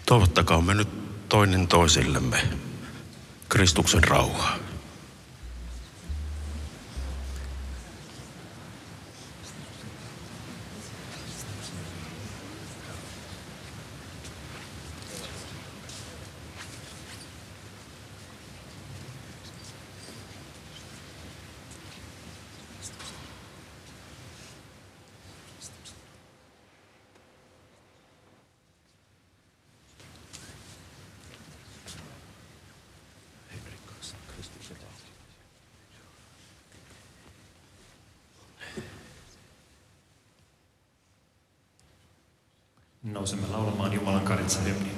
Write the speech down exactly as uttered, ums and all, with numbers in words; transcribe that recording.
Toivottakaamme nyt toinen toisillemme Kristuksen rauhaa. Nousemme laulamaan Jumalan karitsa hymniä.